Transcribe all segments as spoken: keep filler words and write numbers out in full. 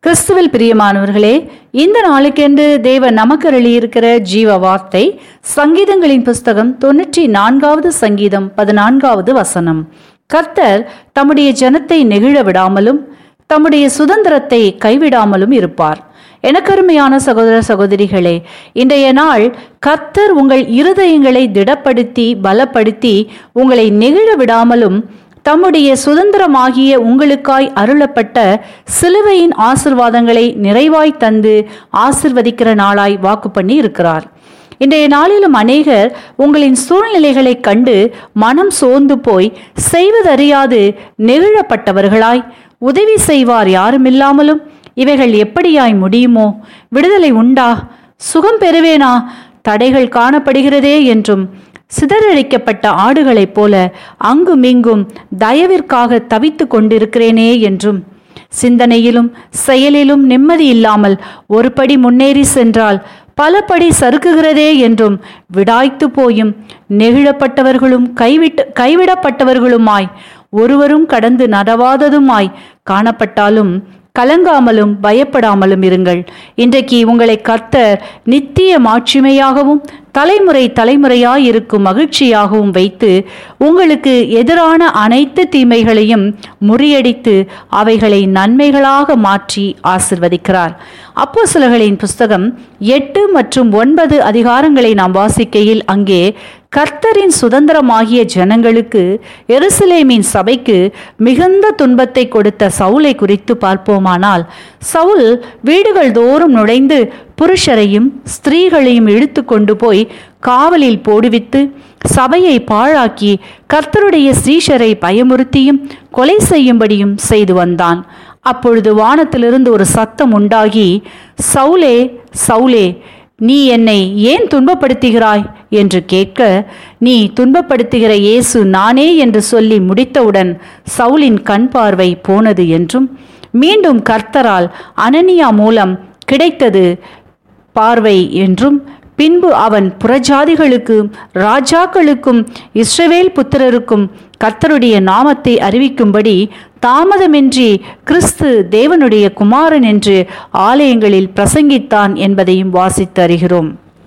கிறிஸ்துவில் பிரியமானவர்களே, இந்த நாளுக்கென்று தேவன் நமக்கு அருளியிருக்கிற ஜீவ வார்த்தை சங்கீதங்களின் புஸ்தகம் தொன்னூற்றி நான்காவது சங்கீதம் பதினான்காவது வசனம். கர்த்தர் தம்முடைய ஜனத்தை நெகிழ விடாமலும் தம்முடைய சுதந்திரத்தை கைவிடாமலும் இருப்பார். எனக்கருமையான சகோதர சகோதரிகளே, இன்றைய நாள் கர்த்தர் உங்கள் இருதயங்களை திடப்படுத்தி பலப்படுத்தி உங்களை நெகிழ விடாமலும் தம்முடைய சுதந்திரமாகிய உங்களுக்காய் அருளப்பட்ட சிலுவையின் ஆசிர்வாதங்களை நிறைவாய் தந்து ஆசிர்வதிக்கிற நாளாய் வாக்கு பண்ணி இருக்கிறார். இன்றைய நாளிலும் அநேகர் உங்களின் சூழ்நிலைகளை கண்டு மனம் சோர்ந்து போய் செய்வதறியாது நெகிழப்பட்டவர்களாய், உதவி செய்வார் யாருமில்லாமலும் இவைகள் எப்படியாய் முடியுமோ, விடுதலை உண்டா, சுகம் பெறுவேனா, தடைகள் காணப்படுகிறதே என்றும் சிதறடிக்கப்பட்ட ஆடுகளைப் போல அங்குமிங்கும் தயவிற்காக தவித்து கொண்டிருக்கிறேனே என்றும், சிந்தனையிலும் செயலிலும் நிம்மதி இல்லாமல் ஒரு படி முன்னேறி சென்றால் பல படி சறுக்குகிறதே என்றும் விடாய்த்து போயும் நெகிழப்பட்டவர்களும் கைவிட்டு கைவிடப்பட்டவர்களுமாய் ஒருவரும் கடந்து நடவாததுமாய் காணப்பட்டாலும் கலங்காமலும் பயப்படாமலும் இருங்கள். இன்றைக்கு உங்களை கர்த்தர் நித்திய மாட்சிமையாகவும் தலைமுறை தலைமுறையாய் இருக்கும் மகிழ்ச்சியாகவும் வைத்து உங்களுக்கு எதிரான அனைத்து தீமைகளையும் முறியடித்து அவைகளை நன்மைகளாக மாற்றி ஆசிர்வதிக்கிறார். அப்போஸ்தலர்களின் புஸ்தகம் எட்டு மற்றும் ஒன்பது அதிகாரங்களை நாம் வாசிக்கையில் அங்கே கர்த்தரின் சுதந்திரமாகிய ஜனங்களுக்கு எருசலேமின் சபைக்கு மிகுந்த துன்பத்தை கொடுத்த சவுலை குறித்து பார்ப்போமானால், சவுல் வீடுகள் தோறும் நுழைந்து புருஷரையும் ஸ்திரீகளையும் இழுத்து கொண்டு போய் காவலில் போடுவித்து சபையை பாழாக்கி கர்த்தருடைய ஸ்ரீஷரை பயமுறுத்தியும் கொலை செய்யும்படியும் செய்து வந்தான். அப்பொழுது வானத்திலிருந்து ஒரு சத்தம் உண்டாகி, சவுலே சவுலே, நீ என்னை ஏன் துன்பப்படுத்துகிறாய் என்று கேட்க, நீ துன்பப்படுத்துகிற இயேசு நானே என்று சொல்லி முடித்தவுடன் சவுலின் கண் பார்வை போனது என்றும், மீண்டும் கர்த்தரால் அனனியா மூலம் கிடைத்தது பார்வை என்றும், பின்பு அவன் புறஜாதிகளுக்கும் ராஜாக்களுக்கும் இஸ்ரவேல் புத்திரருக்கும் கர்த்தருடைய நாமத்தை அறிவிக்கும்படி தாமதமின்றி கிறிஸ்து தேவனுடைய குமாரன் என்று ஆலயங்களில் பிரசங்கித்தான் என்பதையும் வாசித்து அறிகிறோம்.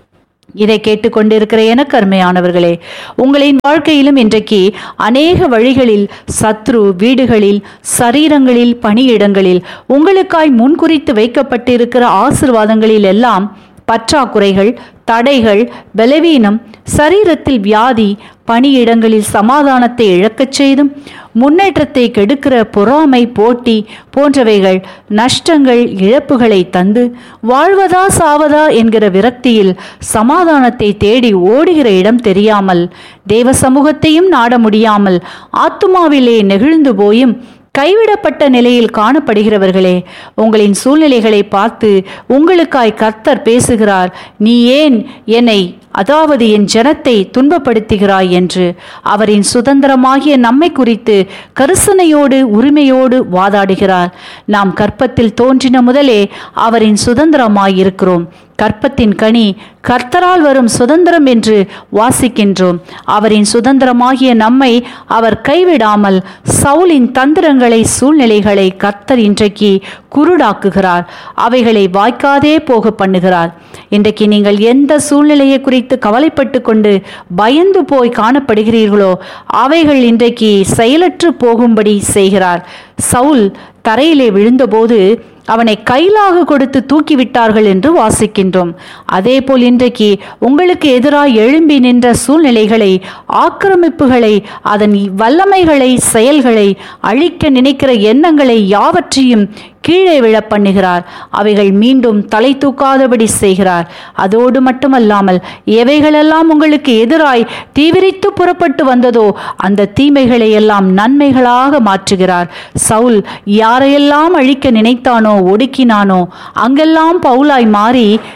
இதை கேட்டுக்கொண்டிருக்கிற எனக்கு அருமையானவர்களே, உங்களின் வாழ்க்கையிலும் இன்றைக்கு அநேக வழிகளில் சத்ரு வீடுகளில், சரீரங்களில், பணியிடங்களில் உங்களுக்காய் முன்குறித்து வைக்கப்பட்டிருக்கிற ஆசீர்வாதங்களில் எல்லாம் பற்றாக்குறைகள், தடைகள், பலவீனம், சரீரத்தில் வியாதி, பணியிடங்களில் சமாதானத்தை இழக்கச் செய்தும் முன்னேற்றத்தை கெடுக்கிற பொறாமை, போட்டி போன்றவைகள் நஷ்டங்கள், இழப்புகளை தந்து வாழ்வதா சாவதா என்கிற விரக்தியில் சமாதானத்தை தேடி ஓடுகிற இடம் தெரியாமல், தேவ சமூகத்தையும் நாட முடியாமல் ஆத்துமாவிலே நெகிழ்ந்து போயும் கைவிடப்பட்ட நிலையில் காணப்படுகிறவர்களே, உங்களின் சூழ்நிலைகளை பார்த்து உங்களுக்காய் கர்த்தர் பேசுகிறார். நீ ஏன் என்னை, அதாவது என் ஜனத்தை துன்பப்படுத்துகிறாய் என்று அவரின் சுதந்திரமாகிய நம்மை குறித்து கரிசனையோடு உரிமையோடு வாதாடுகிறார். நாம் கற்பத்தில் தோன்றின முதலே அவரின் சுதந்திரமாயிருக்கிறோம். கற்பத்தின் கனி கர்த்தரால் வரும் சுதந்திரம் என்று வாசிக்கின்றோம். அவரின் சுதந்திரமாகிய நம்மை அவர் கைவிடாமல் சவுலின் தந்திரங்களை, சூழ்நிலைகளை கர்த்தர் இன்றைக்கு குருடாக்குகிறார். அவைகளை வாய்க்காதே போக பண்ணுகிறார். இன்றைக்கு நீங்கள் எந்த சூழ்நிலையை குறித்து கவலைப்பட்டு கொண்டு பயந்து போய் காணப்படுகிறீர்களோ அவைகள் இன்றைக்கு செயலற்று போகும்படி செய்கிறார். சவுல் தரையிலே விழுந்தபோது அவனை கையிலாக கொடுத்து தூக்கிவிட்டார்கள் என்று வாசிக்கின்றோம். அதே போல் இன்றைக்கு உங்களுக்கு எதிராக எழும்பி நின்ற சூழ்நிலைகளை, ஆக்கிரமிப்புகளை, அதன் வல்லமைகளை, செயல்களை, அழிக்க நினைக்கிற எண்ணங்களை யாவற்றையும் கீழே விழ பண்ணுகிறார். அவைகள் மீண்டும் தலை தூக்காதபடி செய்கிறார். அதோடு மட்டுமல்லாமல் எவைகளெல்லாம் உங்களுக்கு எதிராய் தீவிரித்து புறப்பட்டு வந்ததோ அந்த தீமைகளை எல்லாம் நன்மைகளாக மாற்றுகிறார். சவுல் யாரையெல்லாம் அழிக்க நினைத்தானோ, ஒடுக்கினானோ, அங்கெல்லாம் பவுலாய் மாறி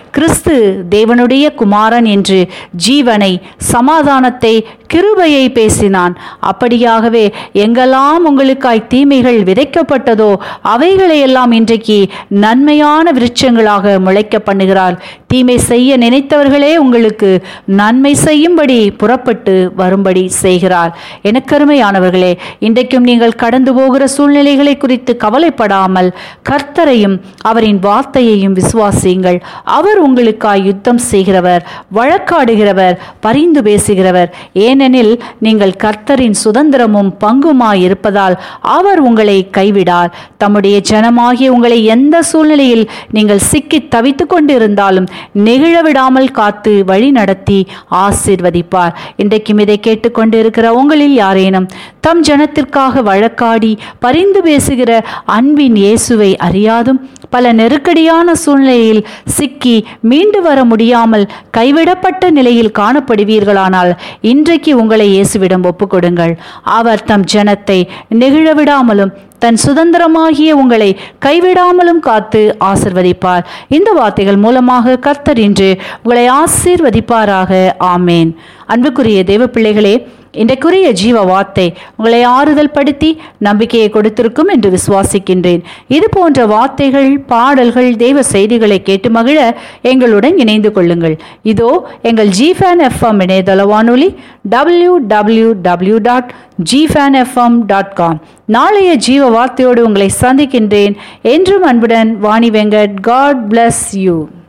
கிறிஸ்து தேவனுடைய குமாரன் என்று ஜீவனை, சமாதானத்தை, கிருபையை பேசினான். அப்படியாகவே எங்கெல்லாம் உங்களுக்காய் தீமைகள் விதைக்கப்பட்டதோ அவைகளையெல்லாம் இன்றைக்கு நன்மையான விருட்சங்களாக முளைக்க பண்ணுகிறார். தீமை செய்ய நினைத்தவர்களே உங்களுக்கு நன்மை செய்யும்படி புறப்பட்டு வரும்படி செய்கிறார். எனக்கருமையானவர்களே, இன்றைக்கும் நீங்கள் கடந்து போகிற சூழ்நிலைகளை குறித்து கவலைப்படாமல் கர்த்தரையும் அவரின் வார்த்தையையும் விசுவாசியுங்கள். அவர் உங்களுக்காய் யுத்தம் செய்கிறவர், வழக்காடுகிறவர், பரிந்து பேசுகிறவர். ஏனெனில் நீங்கள் கர்த்தரின் சுதந்திரமும் பங்குமாய் இருப்பதால் அவர் உங்களை கைவிடார். தம்முடைய ஜனமாகிய உங்களை எந்த சூழ்நிலையில் நீங்கள் சிக்கி தவித்துக் கொண்டிருந்தாலும் நெகிழ விடாமல் காத்து வழி நடத்தி ஆசீர்வதிப்பார். இன்றைக்கும் இதை கேட்டுக்கொண்டு இருக்கிற உங்களில் யாரேனும் தம் ஜனத்திற்காக வழக்காடி பரிந்து பேசுகிற அன்பின் இயேசுவை அறியாதும் பல நெருக்கடியான சூழ்நிலையில் சிக்கி மீண்டு வர முடியாமல் கைவிடப்பட்ட நிலையில் காணப்படுவீர்களானால் இன்றைக்கு உங்களை இயேசுவிடம் ஒப்புக்கொடுங்கள். அவர் தம் ஜனத்தை நெகிழவிடாமலும் தன் சுதந்திரமாகிய உங்களை கைவிடாமலும் காத்து ஆசிர்வதிப்பார். இந்த வார்த்தைகள் மூலமாக கர்த்தர் இன்று உங்களை ஆசீர்வதிப்பாராக. ஆமேன். அன்புக்குரிய தேவ பிள்ளைகளே, இன்றைக்குரிய ஜீவ வார்த்தை உங்களை ஆறுதல் படுத்தி நம்பிக்கையை கொடுத்திருக்கும் என்று விசுவாசிக்கின்றேன். இது போன்ற வார்த்தைகள், பாடல்கள், தேவ செய்திகளை கேட்டு மகிழ எங்களுடன் இணைந்து கொள்ளுங்கள். இதோ எங்கள் ஜிஃபேன் எஃப்எம் இணையதள வானொலி W W W dot ஜிஃபேன் FM dot com. நாளைய ஜீவ வார்த்தையோடு உங்களை சந்திக்கின்றேன். என்றும் அன்புடன் Vani Venkat. God bless you.